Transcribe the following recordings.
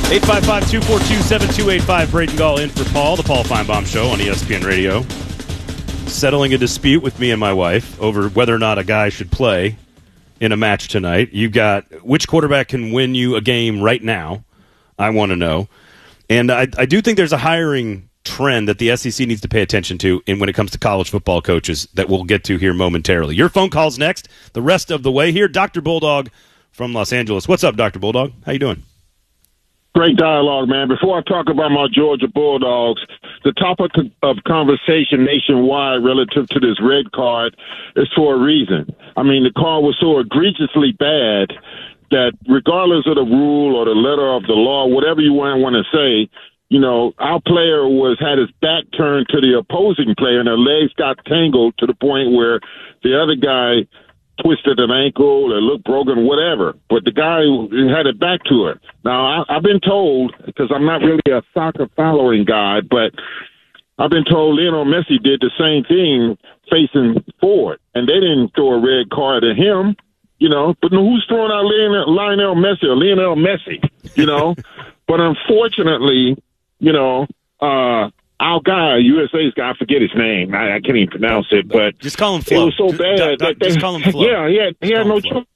855-242-7285. Braden Gall in for Paul, the Paul Feinbaum Show on ESPN Radio. Settling a dispute with me and my wife over whether or not a guy should play in a match tonight. You've got which quarterback can win you a game right now, I want to know. And I do think there's a hiring trend that the SEC needs to pay attention to when it comes to college football coaches that we'll get to here momentarily. Your phone call's next. The rest of the way here, Dr. Bulldog from Los Angeles. What's up, Dr. Bulldog? How you doing? Great dialogue, man. Before I talk about my Georgia Bulldogs, the topic of conversation nationwide relative to this red card is for a reason. I mean, the call was so egregiously bad that regardless of the rule or the letter of the law, whatever you want to say, you know, our player had his back turned to the opposing player and their legs got tangled to the point where the other guy twisted an ankle or looked broken, whatever. But the guy had it back to her. Now, I've been told, because I'm not really a soccer following guy, but I've been told Lionel Messi did the same thing facing forward, and they didn't throw a red card at him, you know. But who's throwing out Lionel Messi or Lionel Messi, you know? But unfortunately, you know, our guy, USA's guy, I forget his name. I can't even pronounce it, but just call him Flo. It was so bad that just call him Flo. Yeah, he had no choice.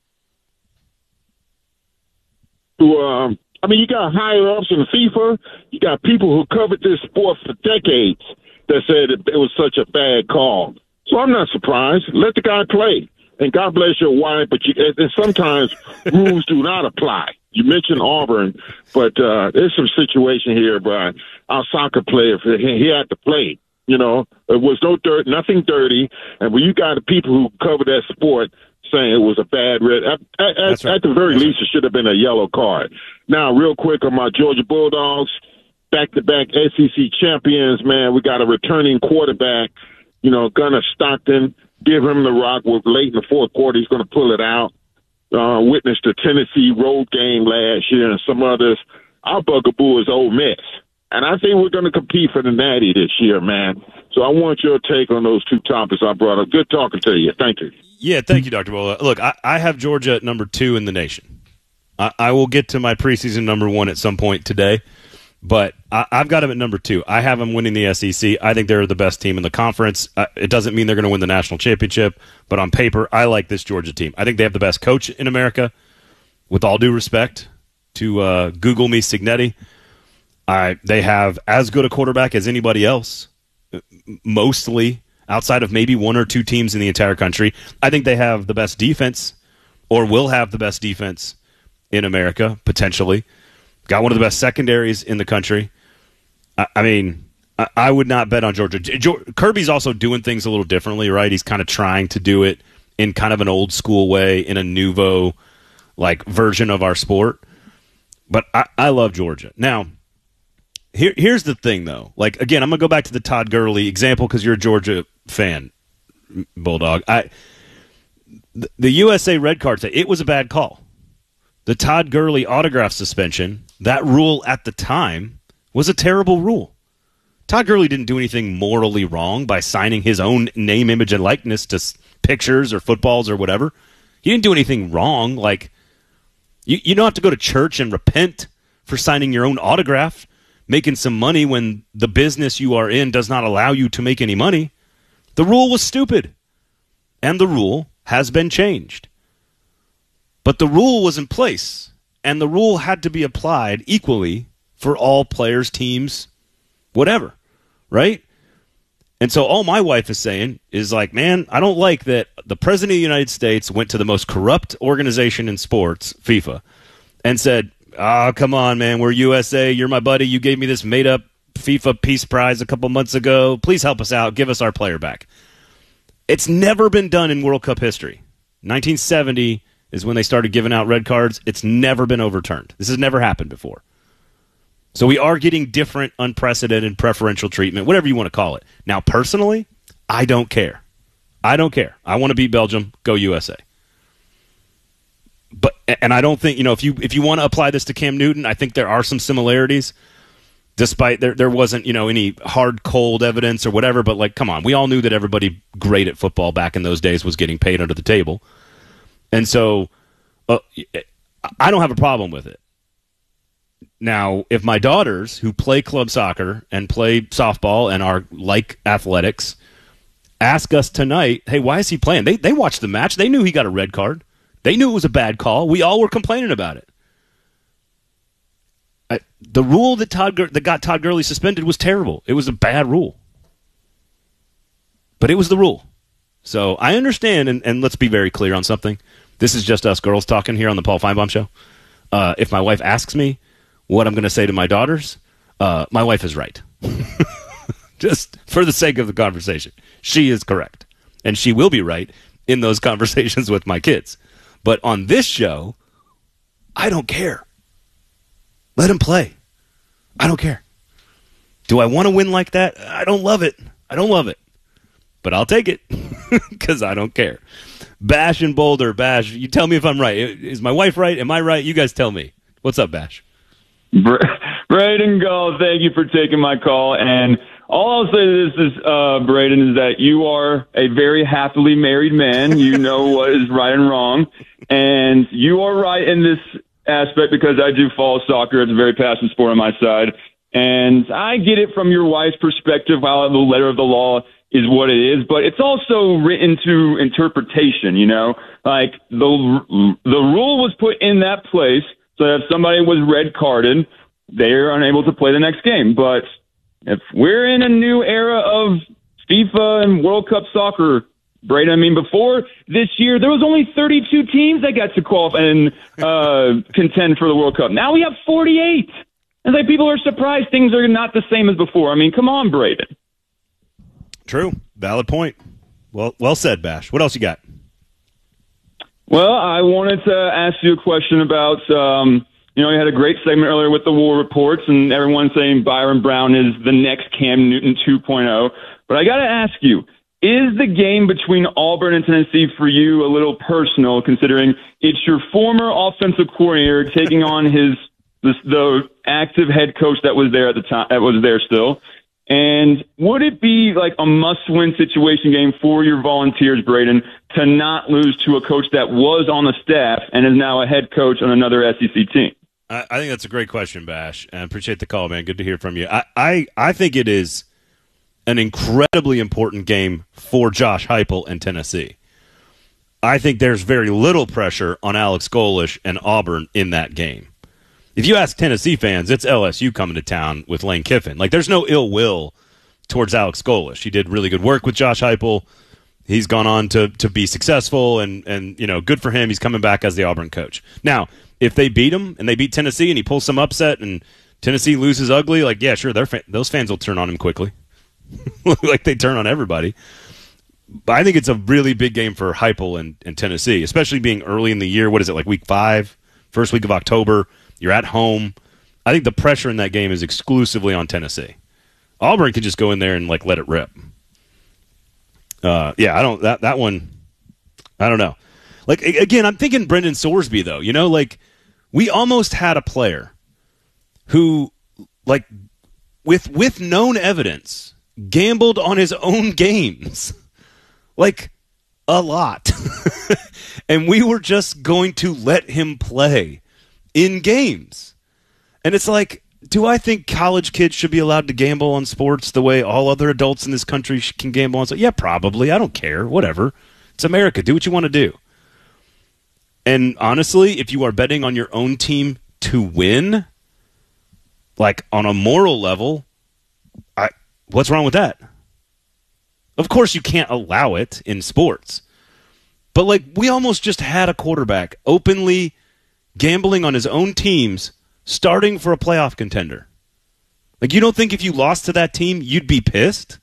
I mean, you got higher ups in FIFA. You got people who covered this sport for decades that said it was such a bad call. So I'm not surprised. Let the guy play. And God bless your wife, but and sometimes rules do not apply. You mentioned Auburn, but there's some situation here, but our soccer player, he had to play. You know, it was no dirt, nothing dirty. And when you got the people who cover that sport saying it was a bad red, at the very least, it should have been a yellow card. Now, real quick on my Georgia Bulldogs, back-to-back SEC champions, man. We got a returning quarterback, you know, Gunnar Stockton. Give him the rock with late in the fourth quarter. He's going to pull it out. Witnessed the Tennessee road game last year and some others. Our bugaboo is Ole Miss. And I think we're going to compete for the Natty this year, man. So I want your take on those two topics I brought up. Good talking to you. Thank you. Yeah, thank you, Dr. Bola. Look, I have Georgia at number 2 in the nation. I will get to my preseason number 1 at some point today, but I've got them at number 2. I have them winning the SEC. I think they're the best team in the conference. It doesn't mean they're going to win the national championship, but on paper, I like this Georgia team. I think they have the best coach in America, with all due respect to Google me Cignetti. They have as good a quarterback as anybody else, mostly outside of maybe one or two teams in the entire country. I think they have the best defense, or will have the best defense in America, potentially. Got one of the best secondaries in the country. I mean, I would not bet on Georgia. Kirby's also doing things a little differently, right? He's kind of trying to do it in kind of an old school way, in a nouveau like version of our sport. But I love Georgia. Now, here's the thing, though. Like, again, I'm going to go back to the Todd Gurley example because you're a Georgia fan, Bulldog. The USA red card, it was a bad call. The Todd Gurley autograph suspension, that rule at the time was a terrible rule. Todd Gurley didn't do anything morally wrong by signing his own name, image, and likeness to pictures or footballs or whatever. He didn't do anything wrong. Like, you don't have to go to church and repent for signing your own autograph, making some money when the business you are in does not allow you to make any money. The rule was stupid, and the rule has been changed. But the rule was in place, and the rule had to be applied equally for all players, teams, whatever, right? And so all my wife is saying is like, man, I don't like that the President of the United States went to the most corrupt organization in sports, FIFA, and said, oh, come on, man, we're USA, you're my buddy, you gave me this made-up FIFA Peace Prize a couple months ago, please help us out, give us our player back. It's never been done in World Cup history. 1970 is when they started giving out red cards. It's never been overturned. This has never happened before. So we are getting different, unprecedented, preferential treatment, whatever you want to call it. Now, personally, I don't care. I don't care. I want to beat Belgium. Go USA. And I don't think, if you want to apply this to Cam Newton, I think there are some similarities, despite there wasn't, any hard, cold evidence or whatever. But, like, come on. We all knew that everybody great at football back in those days was getting paid under the table. And so I don't have a problem with it. Now, if my daughters who play club soccer and play softball and are like athletics ask us tonight, hey, why is he playing? They watched the match. They knew he got a red card. They knew it was a bad call. We all were complaining about it. The rule that got Todd Gurley suspended was terrible. It was a bad rule. But it was the rule. So I understand, and let's be very clear on something. This is just us girls talking here on the Paul Feinbaum Show. If my wife asks me what I'm going to say to my daughters, my wife is right. Just for the sake of the conversation. She is correct. And she will be right in those conversations with my kids. But on this show, I don't care. Let him play. I don't care. Do I want to win like that? I don't love it. But I'll take it because I don't care. Bash and Boulder. Bash, you tell me if I'm right. Is my wife right? Am I right? You guys tell me. What's up, Bash? Braden Gall, thank you for taking my call. And all I'll say to this is, Braden, is that you are a very happily married man. You know what is right and wrong. And you are right in this aspect because I do follow soccer. It's a very passionate sport on my side. And I get it from your wife's perspective, how the letter of the law is what it is, but it's also written to interpretation, you know? Like, the rule was put in that place so that if somebody was red carded, they're unable to play the next game. But if we're in a new era of FIFA and World Cup soccer, Braden, I mean, before this year, there was only 32 teams that got to qualify and contend for the World Cup. Now we have 48. And like, people are surprised things are not the same as before. I mean, come on, Braden. True. Valid point. Well said, Bash. What else you got? Well, I wanted to ask you a question about, you had a great segment earlier with the war reports and everyone saying Byron Brown is the next Cam Newton 2.0. But I got to ask you, is the game between Auburn and Tennessee for you a little personal, considering it's your former offensive coordinator taking on the active head coach that was there at the time, that was there still? And would it be like a must-win situation game for your Volunteers, Braden, to not lose to a coach that was on the staff and is now a head coach on another SEC team? I think that's a great question, Bash, and I appreciate the call, man. Good to hear from you. I think it is an incredibly important game for Josh Heupel and Tennessee. I think there's very little pressure on Alex Golesh and Auburn in that game. If you ask Tennessee fans, it's LSU coming to town with Lane Kiffin. Like, there's no ill will towards Alex Golesh. He did really good work with Josh Heupel. He's gone on to be successful, and good for him. He's coming back as the Auburn coach. Now, if they beat him and they beat Tennessee and he pulls some upset and Tennessee loses ugly, like, yeah, sure, those fans will turn on him quickly. Like they turn on everybody. But I think it's a really big game for Heupel and Tennessee, especially being early in the year. What is it, like week 5, first week of October? You're at home. I think the pressure in that game is exclusively on Tennessee. Auburn can just go in there and like let it rip. That one. I don't know. Like, again, I'm thinking Brendan Sorsby though. Like we almost had a player who, like, with known evidence, gambled on his own games, like a lot, and we were just going to let him play in games. And it's like, do I think college kids should be allowed to gamble on sports the way all other adults in this country can gamble on? Yeah, probably. I don't care. Whatever. It's America. Do what you want to do. And honestly, if you are betting on your own team to win, like on a moral level, what's wrong with that? Of course you can't allow it in sports. But like, we almost just had a quarterback openly gambling on his own teams, starting for a playoff contender. Like, you don't think if you lost to that team, you'd be pissed?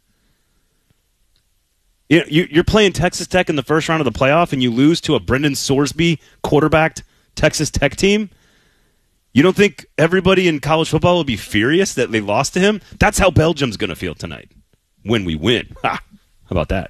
You're playing Texas Tech in the first round of the playoff, and you lose to a Brendan Sorsby quarterbacked Texas Tech team? You don't think everybody in college football will be furious that they lost to him? That's how Belgium's going to feel tonight when we win. Ha! How about that?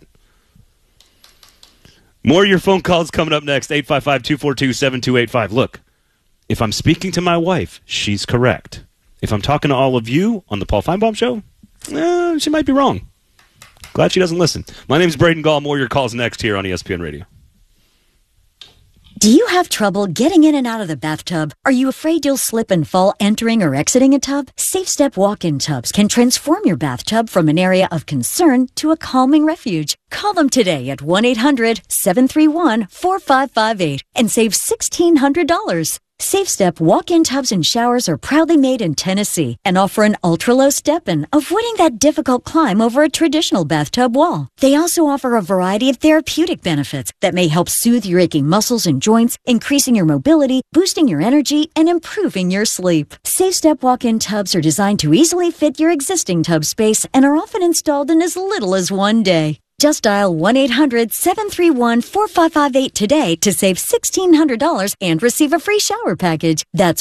More of your phone calls coming up next, 855-242-7285. Look, if I'm speaking to my wife, she's correct. If I'm talking to all of you on the Paul Feinbaum Show, she might be wrong. Glad she doesn't listen. My name's Braden Gall. More of your calls next here on ESPN Radio. Do you have trouble getting in and out of the bathtub? Are you afraid you'll slip and fall entering or exiting a tub? SafeStep walk-in tubs can transform your bathtub from an area of concern to a calming refuge. Call them today at 1-800-731-4558 and save $1,600. SafeStep walk-in tubs and showers are proudly made in Tennessee and offer an ultra-low step-in, avoiding that difficult climb over a traditional bathtub wall. They also offer a variety of therapeutic benefits that may help soothe your aching muscles and joints, increasing your mobility, boosting your energy, and improving your sleep. SafeStep walk-in tubs are designed to easily fit your existing tub space and are often installed in as little as one day. Just dial 1-800-731-4558 today to save $1,600 and receive a free shower package. That's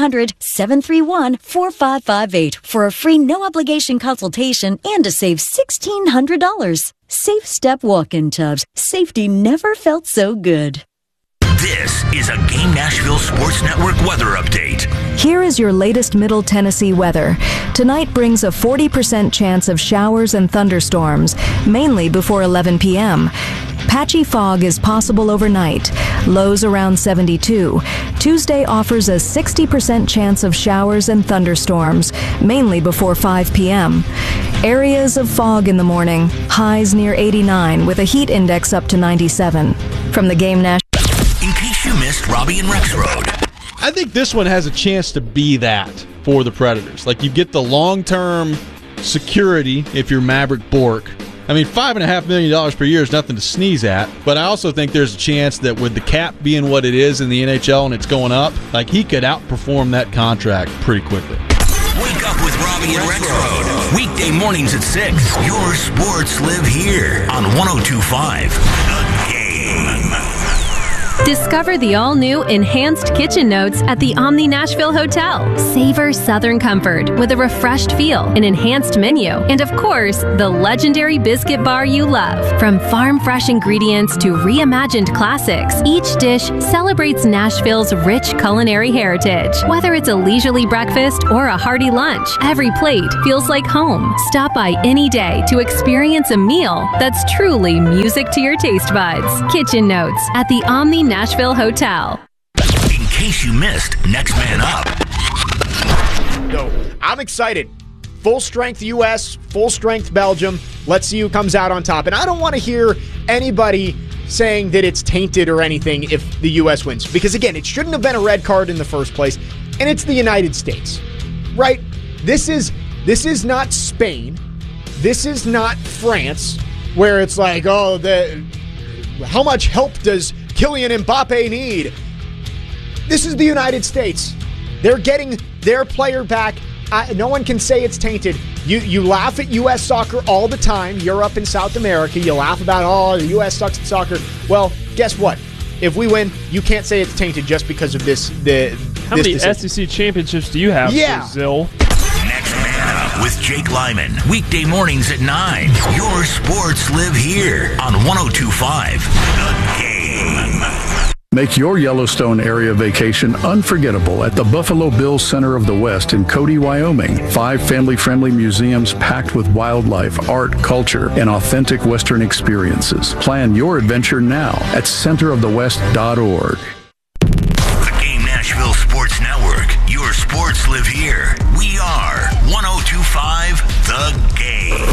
1-800-731-4558 for a free no-obligation consultation and to save $1,600. SafeStep walk-in tubs. Safety never felt so good. This is a Game Nashville Sports Network weather update. Here is your latest Middle Tennessee weather. Tonight brings a 40% chance of showers and thunderstorms, mainly before 11 p.m. Patchy fog is possible overnight, lows around 72. Tuesday offers a 60% chance of showers and thunderstorms, mainly before 5 p.m. Areas of fog in the morning, highs near 89 with a heat index up to 97. From the Game Nashville. In case you missed Robbie and Rex Road. I think this one has a chance to be that for the Predators. Like, you get the long-term security if you're Maverick Bourque. I mean, $5.5 million per year is nothing to sneeze at, but I also think there's a chance that with the cap being what it is in the NHL and it's going up, like, he could outperform that contract pretty quickly. Wake up with Robbie and Rex Road. Weekday mornings at 6. Your sports live here on 102.5 The Game. Discover the all-new Enhanced Kitchen Notes at the Omni Nashville Hotel. Savor Southern comfort with a refreshed feel, an enhanced menu, and of course, the legendary biscuit bar you love. From farm-fresh ingredients to reimagined classics, each dish celebrates Nashville's rich culinary heritage. Whether it's a leisurely breakfast or a hearty lunch, every plate feels like home. Stop by any day to experience a meal that's truly music to your taste buds. Kitchen Notes at the Omni Nashville Hotel. In case you missed Next Man Up. No, I'm excited. Full strength U.S., full strength Belgium. Let's see who comes out on top. And I don't want to hear anybody saying that it's tainted or anything if the U.S. wins. Because, again, it shouldn't have been a red card in the first place. And it's the United States, right? This is not Spain. This is not France, where it's like, oh, how much help does Kylian Mbappe need? This is the United States. They're getting their player back. No one can say it's tainted. You laugh at U.S. soccer all the time, Europe and South America. You laugh about, oh, the U.S. sucks at soccer. Well, guess what? If we win, you can't say it's tainted just because of this. How many SEC championships do you have, Brazil? Next Man Up with Jake Lyman. Weekday mornings at 9. Your sports live here on 102.5 The Game. Make your Yellowstone area vacation unforgettable at the Buffalo Bills Center of the West in Cody, Wyoming. 5 family-friendly museums packed with wildlife, art, culture, and authentic Western experiences. Plan your adventure now at centerofthewest.org. The Game Nashville Sports Network. Your sports live here. We are 102.5 The Game.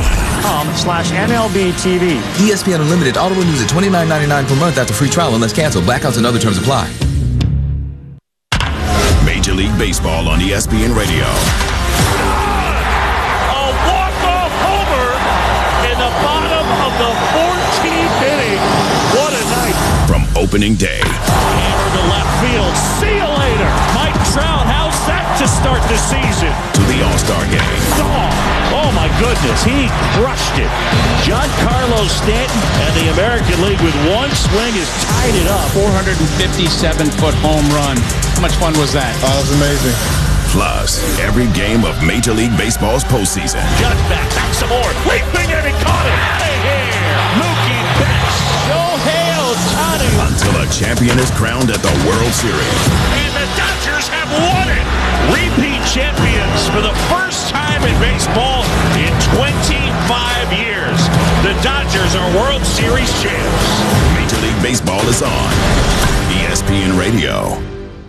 /MLB TV. ESPN Unlimited Audible News at $29.99 per month after free trial unless canceled. Blackouts and other terms apply. Major League Baseball on ESPN Radio. A walk-off homer in the bottom of the 14th inning. What a night. From opening day. Hammer to left field. See you later. Mike Trout, how's that to start the season? To the All-Star game. Oh my goodness, he crushed it. Giancarlo Stanton and the American League with one swing has tied it up. 457-foot home run. How much fun was that? Oh, that was amazing. Plus, every game of Major League Baseball's postseason. Judge back some more. Leaping and he caught it. Out of here. Mookie Betts. Shohei Ohtani. Until a champion is crowned at the World Series. And the Dodgers have won it. Repeat champions for the first time in baseball in 25 years. The Dodgers are World Series champs. Major League Baseball is on ESPN Radio.